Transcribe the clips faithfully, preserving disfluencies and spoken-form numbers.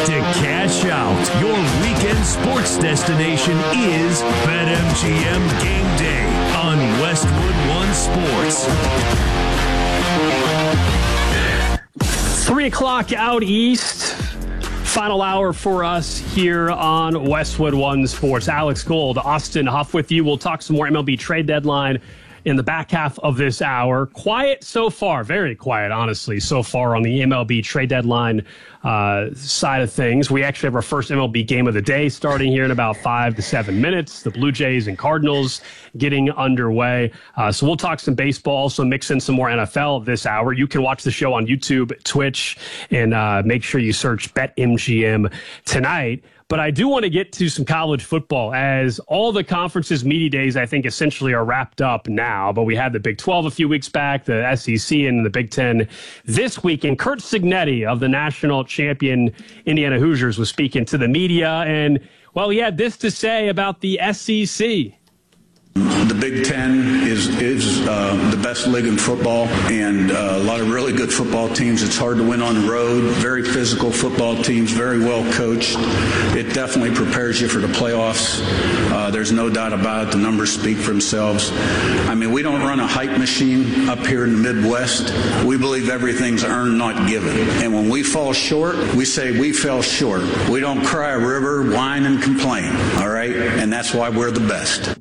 to cash out. Your weekend sports destination is BetMGM Game Day on Westwood One Sports. Three o'clock out east. Final hour for us here on Westwood One Sports. Alex Gold, Austin Huff with you. We'll talk some more M L B trade deadline in the back half of this hour. Quiet so far, very quiet, honestly, so far on the M L B trade deadline uh, side of things. We actually have our first M L B game of the day starting here in about five to seven minutes. The Blue Jays and Cardinals getting underway. Uh, so we'll talk some baseball, also mix in some more N F L this hour. You can watch the show on YouTube, Twitch, and uh, make sure you search BetMGM tonight. But I do want to get to some college football, as all the conferences' media days, I think, essentially are wrapped up now. But we had the Big twelve a few weeks back, the S E C, and the Big ten this week. And Curt Cignetti of the national champion Indiana Hoosiers was speaking to the media. And, well, he had this to say about the S E C. The Big Ten is is uh, the best league in football, and uh, a lot of really good football teams. It's hard to win on the road. Very physical football teams, very well coached. It definitely prepares you for the playoffs. Uh, there's no doubt about it. The numbers speak for themselves. I mean, we don't run a hype machine up here in the Midwest. We believe everything's earned, not given. And when we fall short, we say we fell short. We don't cry a river, whine, and complain. All right? And that's why we're the best.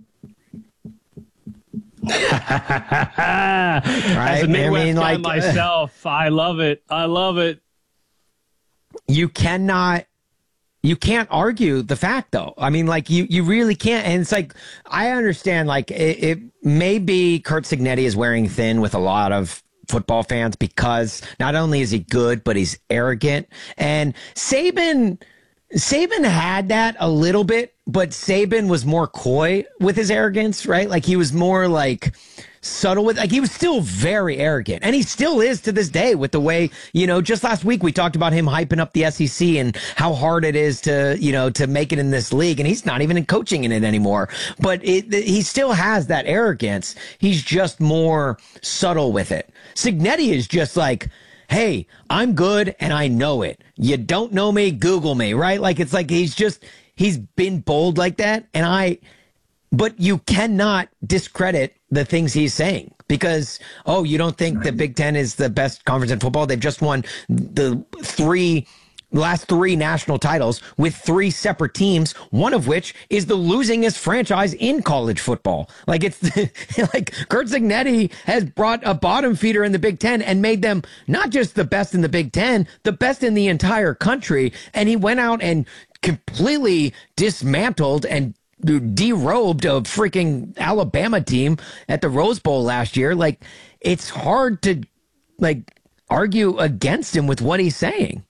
Right? As a Midwest I mean, guy like, myself, I love it. I love it. You cannot, you can't argue the fact, though. I mean, like, you, you really can't. And it's like, I understand, like, it, it may be Curt Cignetti is wearing thin with a lot of football fans because not only is he good, but he's arrogant. And Saban... Saban had that a little bit, but Saban was more coy with his arrogance, right? Like he was more like subtle with, like he was still very arrogant, and he still is to this day with the way, you know, just last week we talked about him hyping up the S E C and how hard it is to, you know, to make it in this league, and he's not even coaching in it anymore. But it, he still has that arrogance. He's just more subtle with it. Cignetti is just like, hey, I'm good and I know it. You don't know me, Google me, right? Like, it's like he's just, he's been bold like that. And I, but you cannot discredit the things he's saying because, oh, you don't think the Big Ten is the best conference in football? They've just won the three last three national titles with three separate teams, one of which is the losingest franchise in college football. Like it's like Curt Cignetti has brought a bottom feeder in the Big Ten and made them not just the best in the Big Ten, the best in the entire country. And he went out and completely dismantled and derobed a freaking Alabama team at the Rose Bowl last year. Like it's hard to like argue against him with what he's saying.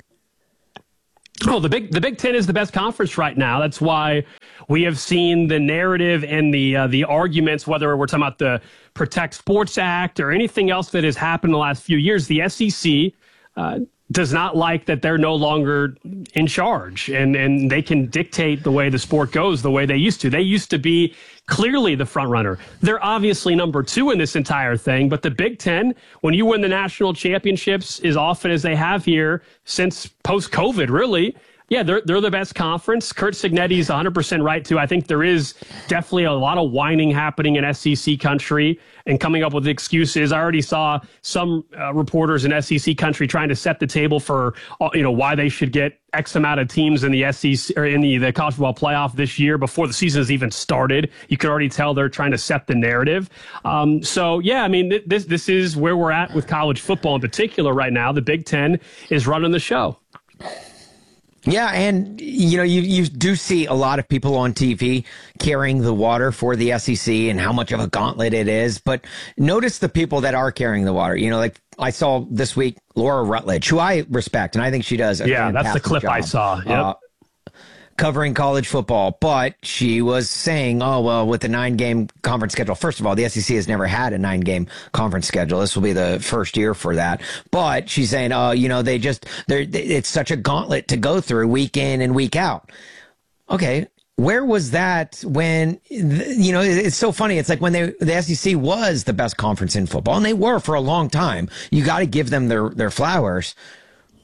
Oh, the Big the Big Ten is the best conference right now. That's why we have seen the narrative and the uh, the arguments, whether we're talking about the Protect Sports Act or anything else that has happened in the last few years. The S E C uh, does not like that they're no longer in charge, and, and they can dictate the way the sport goes the way they used to. They used to be clearly the front runner. They're obviously number two in this entire thing, but the Big Ten, when you win the national championships as often as they have here since post-COVID, really, yeah, they're they're the best conference. Curt Cignetti's one hundred percent right, too. I think there is definitely a lot of whining happening in S E C country and coming up with excuses. I already saw some uh, reporters in S E C country trying to set the table for, uh, you know, why they should get X amount of teams in the S E C or in the, the college football playoff this year before the season has even started. You can already tell they're trying to set the narrative. Um, so, yeah, I mean, th- this this is where we're at with college football in particular right now. The Big Ten is running the show. Yeah, and, you know, you, you do see a lot of people on T V carrying the water for the S E C and how much of a gauntlet it is. But notice the people that are carrying the water. You know, like I saw this week Laura Rutledge, who I respect, and I think she does a yeah, that's the clip job, I saw. Yep. Uh, covering college football, but she was saying, oh, well, with the nine-game conference schedule, first of all, the S E C has never had a nine-game conference schedule. This will be the first year for that. But she's saying, oh, you know, they just, they're, it's such a gauntlet to go through week in and week out. Okay, where was that when, you know, it's so funny. It's like when they, the S E C was the best conference in football, and they were for a long time. You got to give them their, their flowers.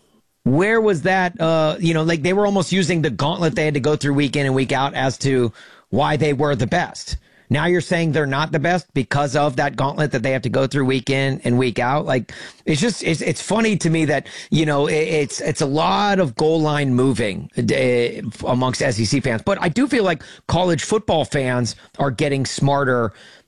where was that? Uh, you know, like they were almost using the gauntlet they had to go through week in and week out as to why they were the best. Now you're saying they're not the best because of that gauntlet that they have to go through week in and week out. Like it's just it's it's funny to me that you know it, it's it's a lot of goal line moving uh, amongst S E C fans, but I do feel like college football fans are getting smarter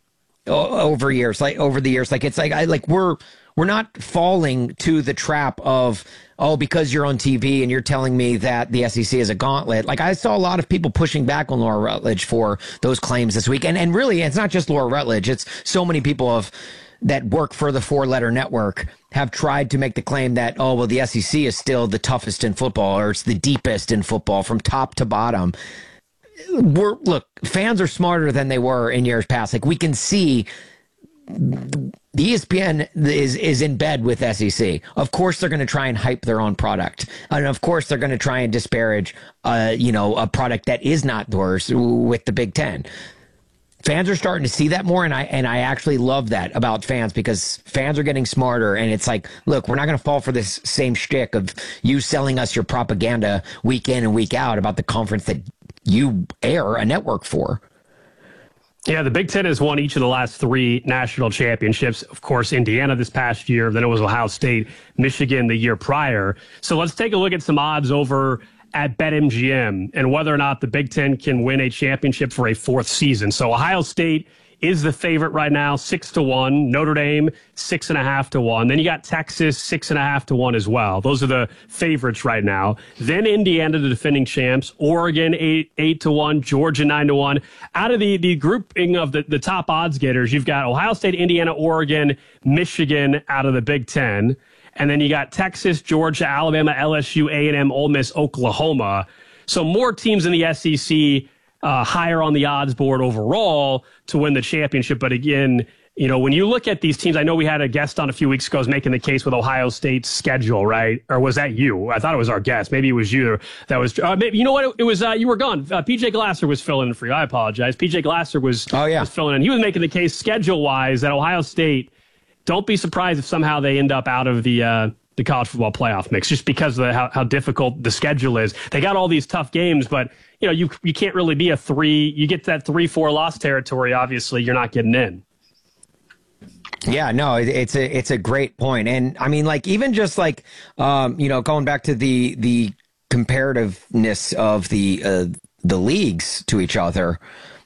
o- over years, like over the years. Like it's like I like we're we're not falling to the trap of, oh, because you're on T V and you're telling me that the S E C is a gauntlet. Like I saw a lot of people pushing back on Laura Rutledge for those claims this week. And and really, it's not just Laura Rutledge. It's so many people of that work for the four-letter network have tried to make the claim that, oh, well, the S E C is still the toughest in football or it's the deepest in football from top to bottom. We're, look, fans are smarter than they were in years past. Like we can see the E S P N is is in bed with S E C. Of course, they're going to try and hype their own product, and of course, they're going to try and disparage, uh, you know, a product that is not theirs with the Big Ten. Fans are starting to see that more, and I and I actually love that about fans because fans are getting smarter, and it's like, look, we're not going to fall for this same shtick of you selling us your propaganda week in and week out about the conference that you air a network for. Yeah, the Big Ten has won each of the last three national championships. Of course, Indiana this past year, then it was Ohio State, Michigan the year prior. So let's take a look at some odds over at BetMGM and whether or not the Big Ten can win a championship for a fourth season. So Ohio State is the favorite right now, six to one. Notre Dame, six and a half to one. Then you got Texas, six and a half to one as well. Those are the favorites right now. Then Indiana, the defending champs. Oregon, eight eight to one. Georgia, nine to one. Out of the the grouping of the the top odds getters, you've got Ohio State, Indiana, Oregon, Michigan out of the Big Ten, and then you got Texas, Georgia, Alabama, L S U, A and M, Ole Miss, Oklahoma. So more teams in the S E C. Uh, higher on the odds board overall to win the championship. But again, you know, when you look at these teams, I know we had a guest on a few weeks ago was making the case with Ohio State's schedule, right? Or was that you? I thought it was our guest. Maybe it was you that was, uh, maybe, you know what? It was, uh, you were gone. Uh, P J Glasser was filling in for you. I apologize. P J Glasser was, oh, yeah. was filling in. He was making the case schedule wise that Ohio State, don't be surprised if somehow they end up out of the, uh, the college football playoff mix just because of the, how, how difficult the schedule is. They got all these tough games, but you know, you you can't really be a three. You get to that three, four loss territory. Obviously, you're not getting in. Yeah, no, it, it's a it's a great point, and I mean, like even just like um, you know, going back to the the comparativeness of the uh, the leagues to each other.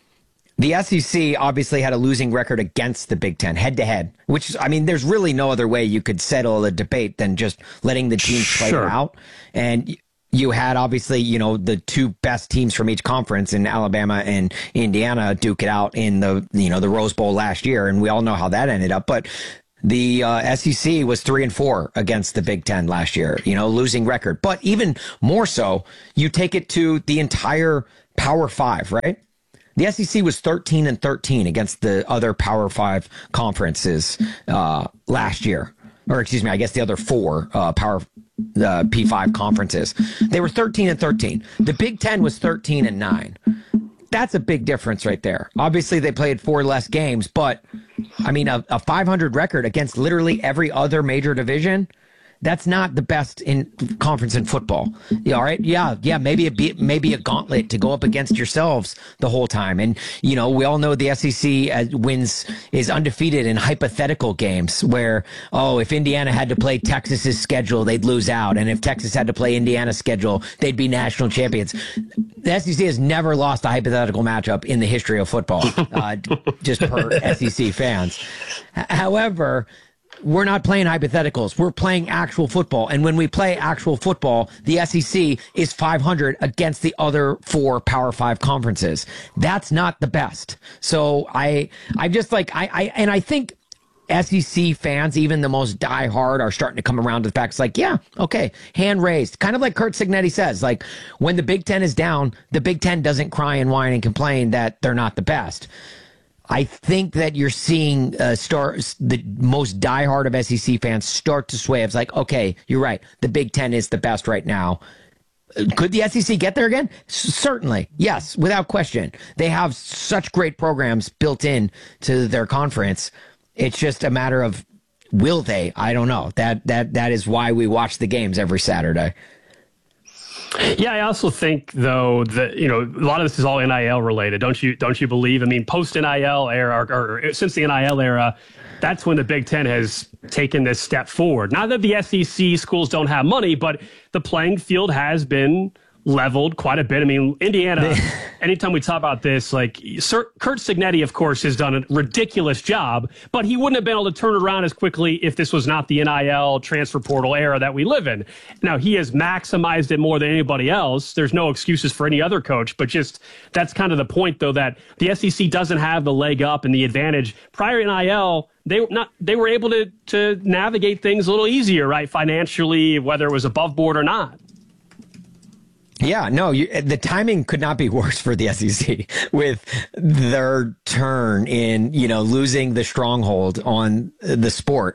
The S E C obviously had a losing record against the Big Ten head to head, which, I mean, there's really no other way you could settle a debate than just letting the teams play Sure. it out. And you had obviously, you know, the two best teams from each conference in Alabama and Indiana duke it out in the, you know, the Rose Bowl last year. And we all know how that ended up. But the uh, S E C was three and four against the Big Ten last year, you know, losing record. But even more so, you take it to the entire Power Five, right? The S E C was thirteen and thirteen against the other Power Five conferences uh, last year, or excuse me, I guess the other four uh, Power uh, P five conferences. They were thirteen and thirteen. The Big Ten was thirteen and nine. That's a big difference right there. Obviously, they played four less games, but I mean, a, a five hundred record against literally every other major division. That's not the best in conference in football. Yeah, all right. Yeah. Yeah. Maybe a be, maybe a gauntlet to go up against yourselves the whole time. And, you know, we all know the S E C uh, wins is undefeated in hypothetical games where, oh, if Indiana had to play Texas's schedule, they'd lose out. And if Texas had to play Indiana's schedule, they'd be national champions. The S E C has never lost a hypothetical matchup in the history of football, uh, just per S E C fans. H- however, we're not playing hypotheticals. We're playing actual football. And when we play actual football, the S E C is five hundred against the other four Power Five conferences. That's not the best. So I, I just like, I, I, and I think S E C fans, even the most diehard, are starting to come around to the fact. It's like, yeah, okay, hand raised. Kind of like Curt Cignetti says, like when the Big Ten is down, the Big Ten doesn't cry and whine and complain that they're not the best. I think that you're seeing uh, start the most diehard of S E C fans start to sway. It's like, okay, you're right. The Big Ten is the best right now. Could the S E C get there again? S- certainly. Yes, without question. They have such great programs built in to their conference. It's just a matter of will they? I don't know. That that that is why we watch the games every Saturday. Yeah, I also think though that you know a lot of this is all N I L related. Don't you don't you believe? I mean, post N I L era or, or since the N I L era, that's when the Big Ten has taken this step forward. Not that the S E C schools don't have money, but the playing field has been leveled quite a bit. I mean, Indiana, anytime we talk about this, like Sir, Kurt Signetti, of course, has done a ridiculous job, but he wouldn't have been able to turn it around as quickly if this was not the N I L transfer portal era that we live in. Now, he has maximized it more than anybody else. There's no excuses for any other coach, but just that's kind of the point, though, that the S E C doesn't have the leg up and the advantage. Prior to N I L, they not they were able to to navigate things a little easier, right, financially, whether it was above board or not. Yeah, no, you, the timing could not be worse for the S E C with their turn in, you know, losing the stronghold on the sport.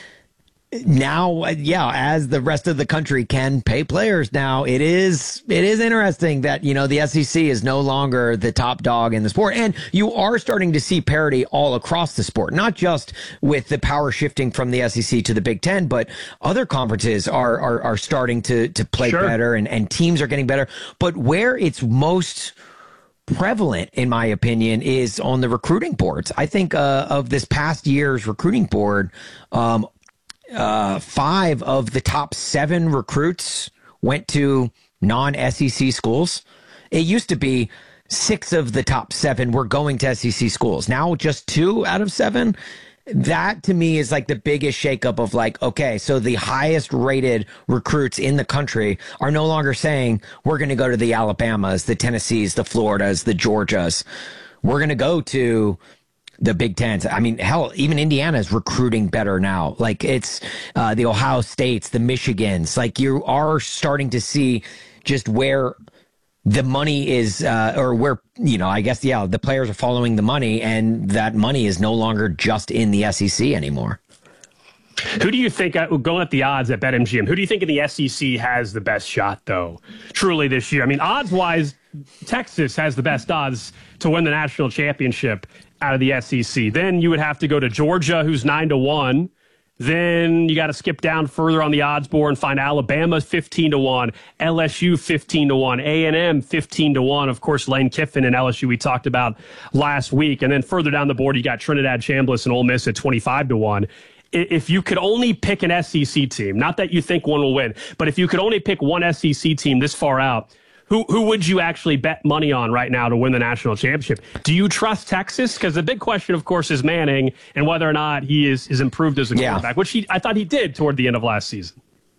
Now, yeah, as the rest of the country can pay players now, it is it is interesting that, you know, the S E C is no longer the top dog in the sport. And you are starting to see parity all across the sport, not just with the power shifting from the S E C to the Big Ten, but other conferences are are, are starting to, to play Sure. better and, and teams are getting better. But where it's most prevalent, in my opinion, is on the recruiting boards. I think uh, of this past year's recruiting board, um, Uh, five of the top seven recruits went to non-S E C schools. It used to be six of the top seven were going to S E C schools. Now just two out of seven. That to me is like the biggest shakeup of like, okay, so the highest rated recruits in the country are no longer saying we're going to go to the Alabamas, the Tennessees, the Floridas, the Georgias. We're going to go to the Big Tens. I mean, hell, even Indiana is recruiting better now. Like it's uh, the Ohio States, the Michigans. Like you are starting to see just where the money is, uh, or where, you know, I guess, yeah, the players are following the money, and that money is no longer just in the S E C anymore. Who do you think, uh, going at the odds at BetMGM, who do you think in the S E C has the best shot, though, truly this year? I mean, odds-wise, Texas has the best odds to win the national championship out of the S E C. Then you would have to go to Georgia, who's nine to one. Then you got to skip down further on the odds board and find Alabama fifteen to one, L S U fifteen to one, A and M fifteen to one. Of course, Lane Kiffin and L S U we talked about last week. And then further down the board, you got Trinidad Chambliss and Ole Miss at twenty-five to one. If you could only pick an S E C team, not that you think one will win, but if you could only pick one S E C team this far out, who who would you actually bet money on right now to win the national championship? Do you trust Texas? Because the big question, of course, is Manning and whether or not he is, is improved as a Yeah. quarterback, which he, I thought he did toward the end of last season.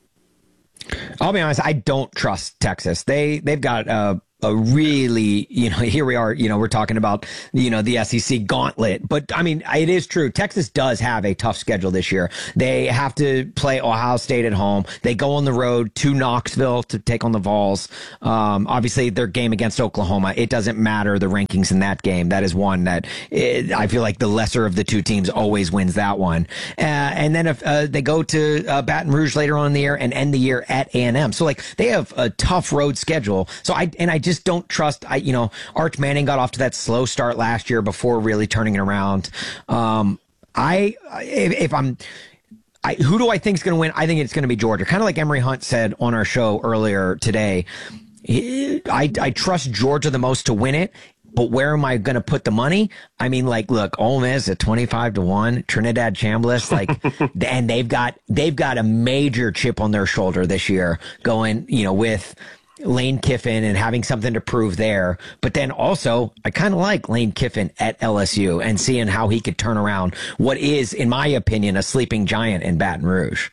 I'll be honest, I don't trust Texas. They, they've got uh, a really, you know, here we are, you know, we're talking about, you know, the S E C gauntlet. But, I mean, it is true. Texas does have a tough schedule this year. They have to play Ohio State at home. They go on the road to Knoxville to take on the Vols. Um, obviously, their game against Oklahoma, it doesn't matter the rankings in that game. That is one that it, I feel like the lesser of the two teams always wins that one. Uh, and then if uh, they go to uh, Baton Rouge later on in the year and end the year at A and M. So, like, they have a tough road schedule. So, I, and I just don't trust, I, you know, Arch Manning got off to that slow start last year before really turning it around. Um, I, if, if I'm, I, who do I think is going to win? I think it's going to be Georgia. Kind of like Emory Hunt said on our show earlier today. He, I, I trust Georgia the most to win it. But where am I going to put the money? I mean, like, look, Ole Miss at twenty-five to one, Trinidad Chambliss, like, and they've got, they've got a major chip on their shoulder this year going, you know, with Lane Kiffin and having something to prove there. But then also, I kind of like Lane Kiffin at L S U and seeing how he could turn around what is, in my opinion, a sleeping giant in Baton Rouge.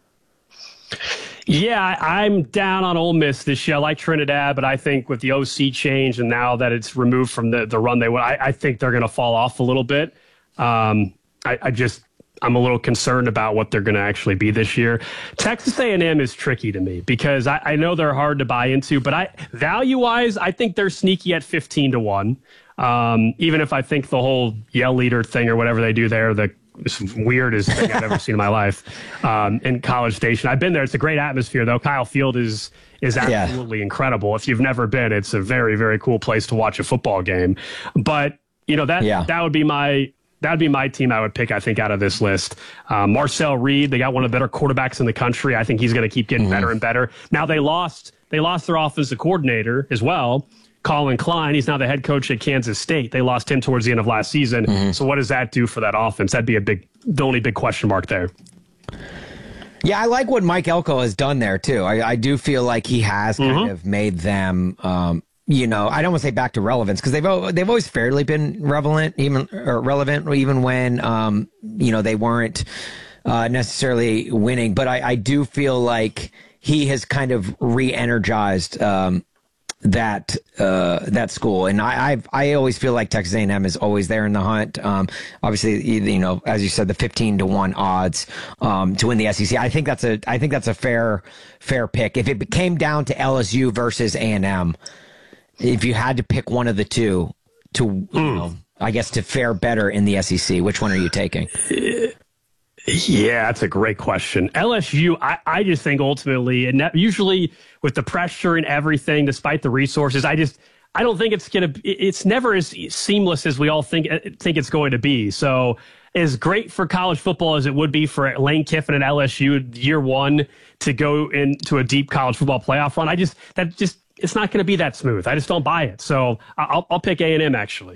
Yeah, I- I'm down on Ole Miss this year. I like Trinidad, but I think with the O C change and now that it's removed from the, the run they went, I, I think they're going to fall off a little bit. Um, I, I just, I'm a little concerned about what they're going to actually be this year. Texas A and M is tricky to me because I, I know they're hard to buy into, but I value-wise, I think they're sneaky at fifteen to one. Um, even if I think the whole yell leader thing or whatever they do there, the it's weirdest thing I've ever seen in my life um, in College Station. I've been there. It's a great atmosphere, though. Kyle Field is is absolutely yeah. incredible. If you've never been, it's a very, very cool place to watch a football game. But, you know, that yeah. that would be my That'd be my team I would pick, I think, out of this list. Uh, Marcel Reed, they got one of the better quarterbacks in the country. I think he's going to keep getting mm-hmm. better and better. Now, they lost they lost their offensive coordinator as well, Colin Klein. He's now the head coach at Kansas State. They lost him towards the end of last season. Mm-hmm. So what does that do for that offense? That'd be a big, the only big question mark there. Yeah, I like what Mike Elko has done there, too. I, I do feel like he has kind mm-hmm. of made them um, – you know, I don't want to say back to relevance because they've they've always fairly been relevant, even or relevant, even when um, you know they weren't uh, necessarily winning. But I, I do feel like he has kind of re-energized um, that uh, that school, and I I've, I always feel like Texas A and M is always there in the hunt. Um, obviously, you know, as you said, the fifteen to one odds um, to win the S E C. I think that's a I think that's a fair fair pick. If it came down to L S U versus A and M. If you had to pick one of the two to, you mm. know, I guess, to fare better in the S E C, which one are you taking? Yeah, that's a great question. L S U, I, I just think ultimately, and usually with the pressure and everything, despite the resources, I just, I don't think it's going to, it's never as seamless as we all think, think it's going to be. So as great for college football as it would be for Lane Kiffin and L S U year one to go into a deep college football playoff run, I just, that just, it's not going to be that smooth. I just don't buy it. So I'll, I'll pick A and M, actually.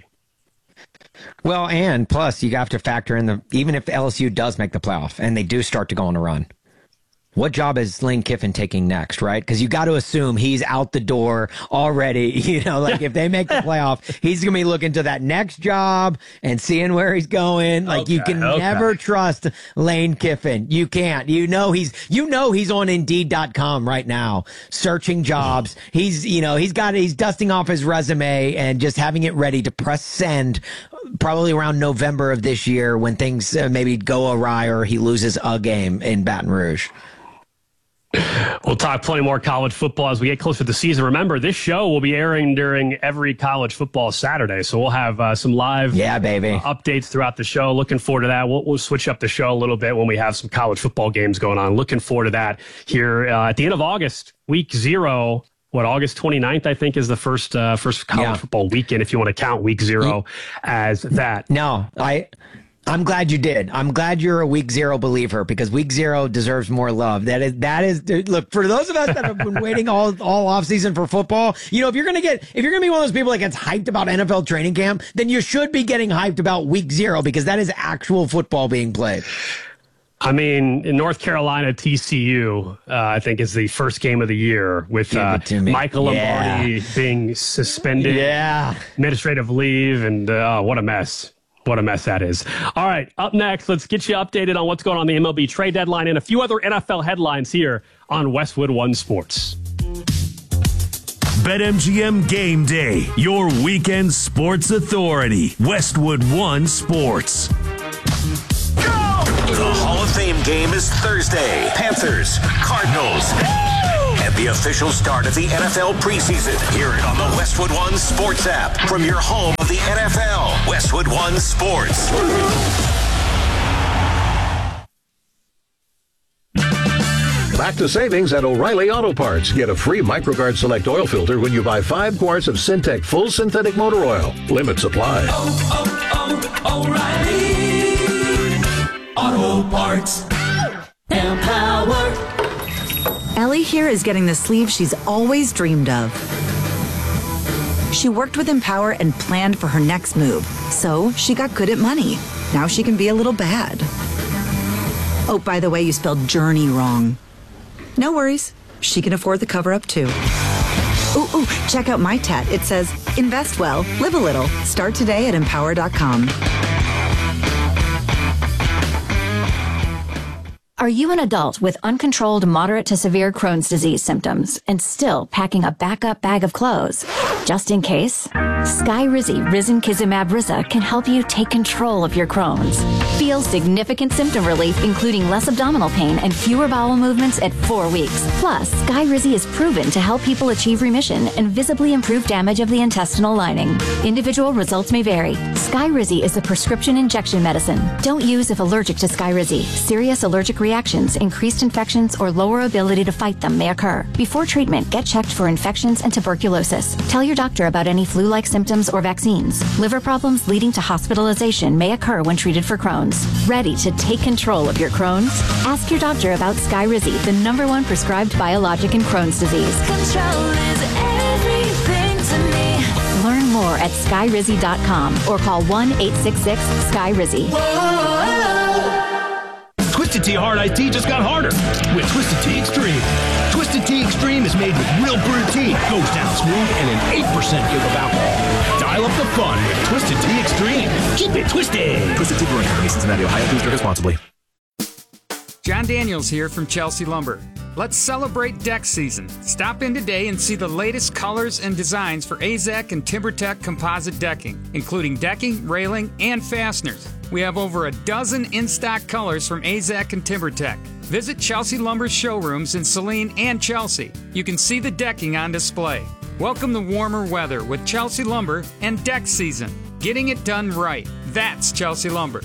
Well, and plus you have to factor in the, even if L S U does make the playoff and they do start to go on a run, what job is Lane Kiffin taking next, right? Because you got to assume he's out the door already. You know, like if they make the playoff, he's going to be looking to that next job and seeing where he's going. Like okay, you can okay. never trust Lane Kiffin. You can't. You know he's you know he's on Indeed dot com right now searching jobs. He's you know he's got he's dusting off his resume and just having it ready to press send. Probably around November of this year when things uh, maybe go awry or he loses a game in Baton Rouge. We'll talk plenty more college football as we get closer to the season. Remember, this show will be airing during every college football Saturday, so we'll have uh, some live yeah, baby. Uh, updates throughout the show. Looking forward to that. We'll, we'll switch up the show a little bit when we have some college football games going on. Looking forward to that here uh, at the end of August, week zero. What, August twenty-ninth, I think, is the first uh, first college yeah. football weekend, if you want to count week zero as that. No, I... I'm glad you did. I'm glad you're a week zero believer because week zero deserves more love. That is, that is, look, for those of us that have been waiting all, all off season for football, you know, if you're going to get, if you're going to be one of those people that gets hyped about N F L training camp, then you should be getting hyped about week zero because that is actual football being played. I mean, in North Carolina, T C U, uh, I think, is the first game of the year with uh, Michael Lombardi yeah. being suspended, yeah. administrative leave, and uh, what a mess. What a mess that is. All right, up next, let's get you updated on what's going on in the M L B trade deadline and a few other N F L headlines here on Westwood One Sports. BetMGM Game Day, your weekend sports authority. Westwood One Sports. Go! The Hall of Fame game is Thursday. Panthers, Cardinals. And the official start of the N F L preseason. Hear it on the Westwood One Sports app from your home of the N F L. Westwood One Sports. Back to savings at O'Reilly Auto Parts. Get a free MicroGuard Select oil filter when you buy five quarts of Syntec Full Synthetic Motor Oil. Limit supply. Oh, oh, oh, O'Reilly Auto Parts. Empower. Ellie here is getting the sleeve she's always dreamed of. She worked with Empower and planned for her next move, so she got good at money. Now she can be a little bad. Oh, by the way, you spelled journey wrong. No worries. She can afford the cover-up, too. Ooh, ooh, check out my tat. It says, invest well, live a little. Start today at empower dot com. Are you an adult with uncontrolled moderate to severe Crohn's disease symptoms and still packing a backup bag of clothes? Just in case, Skyrizi Risankizumab Riza can help you take control of your Crohn's. Feel significant symptom relief, including less abdominal pain and fewer bowel movements at four weeks. Plus, Skyrizi is proven to help people achieve remission and visibly improve damage of the intestinal lining. Individual results may vary. Skyrizi is a prescription injection medicine. Don't use if allergic to Skyrizi. Serious allergic reactions, increased infections, or lower ability to fight them may occur. Before treatment, get checked for infections and tuberculosis. Tell your doctor about any flu-like symptoms symptoms, or vaccines. Liver problems leading to hospitalization may occur when treated for Crohn's. Ready to take control of your Crohn's? Ask your doctor about Skyrizi, the number one prescribed biologic in Crohn's disease. Control is everything to me. Learn more at skyrizi dot com or call one eight six six sky rizi. Twisted Tea Hard Iced Tea just got harder with Twisted Tea Extreme. Twisted Tea Extreme is made with real brewed tea, goes down smooth, and an eight percent give of alcohol. Dial up the fun with Twisted Tea Extreme. Keep it twisted. Twisted Tea Brewing Company, Cincinnati, Ohio. Please drink responsibly. John Daniels here from Chelsea Lumber. Let's celebrate deck season. Stop in today and see the latest colors and designs for A Z E C and TimberTech composite decking, including decking, railing, and fasteners. We have over a dozen in-stock colors from A Z E C and TimberTech. Visit Chelsea Lumber's showrooms in Saline and Chelsea. You can see the decking on display. Welcome the warmer weather with Chelsea Lumber and deck season. Getting it done right. That's Chelsea Lumber.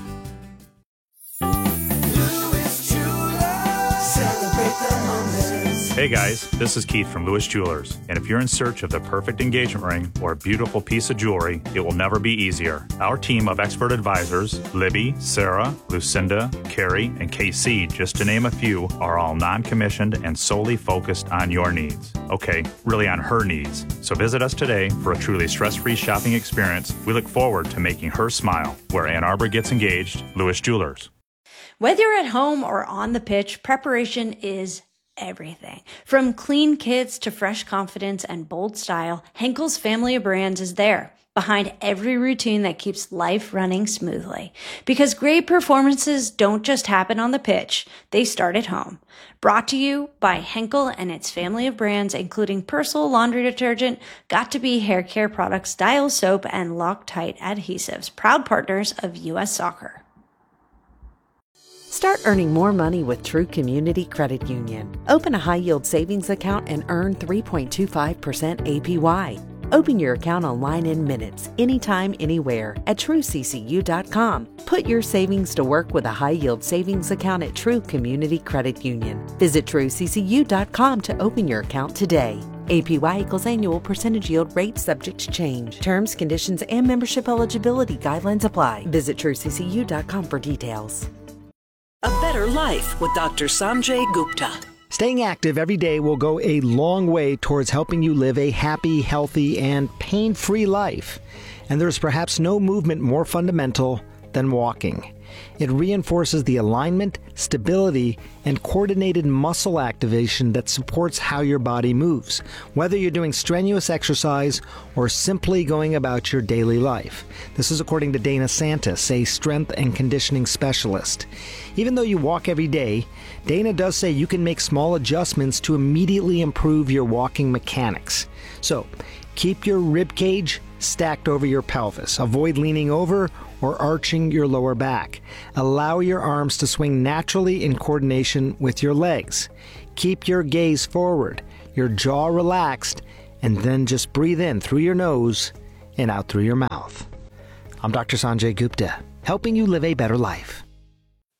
Hey guys, this is Keith from Lewis Jewelers, and if you're in search of the perfect engagement ring or a beautiful piece of jewelry, it will never be easier. Our team of expert advisors, Libby, Sarah, Lucinda, Carrie, and K C, just to name a few, are all non-commissioned and solely focused on your needs. Okay, really on her needs. So visit us today for a truly stress-free shopping experience. We look forward to making her smile. Where Ann Arbor gets engaged, Lewis Jewelers. Whether you're at home or on the pitch, preparation is everything. From clean kits to fresh confidence and bold style, Henkel's family of brands is there, behind every routine that keeps life running smoothly. Because great performances don't just happen on the pitch, they start at home. Brought to you by Henkel and its family of brands, including Persil laundry detergent, Got2b hair care products, Dial soap, and Loctite adhesives, proud partners of U S Soccer. Start earning more money with True Community Credit Union. Open a high-yield savings account and earn three point two five percent A P Y. Open your account online in minutes, anytime, anywhere at true c c u dot com. Put your savings to work with a high-yield savings account at True Community Credit Union. Visit true c c u dot com to open your account today. A P Y equals annual percentage yield rate subject to change. Terms, conditions, and membership eligibility guidelines apply. Visit true c c u dot com for details. A Better Life with Doctor Sanjay Gupta. Staying active every day will go a long way towards helping you live a happy, healthy, and pain-free life. And there's perhaps no movement more fundamental than walking. It reinforces the alignment, stability, and coordinated muscle activation that supports how your body moves, whether you're doing strenuous exercise or simply going about your daily life. This is according to Dana Santis, a strength and conditioning specialist. Even though you walk every day, Dana does say you can make small adjustments to immediately improve your walking mechanics. So, keep your rib cage stacked over your pelvis. Avoid leaning over or arching your lower back. Allow your arms to swing naturally in coordination with your legs. Keep your gaze forward, your jaw relaxed, and then just breathe in through your nose and out through your mouth. I'm Doctor Sanjay Gupta, helping you live a better life.